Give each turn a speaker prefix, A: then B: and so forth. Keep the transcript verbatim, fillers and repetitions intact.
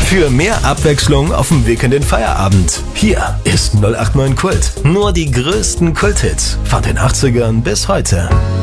A: Für mehr Abwechslung auf dem Weg in den Feierabend. Hier ist null acht neun Kult. Nur die größten Kulthits von den achtzigern bis heute.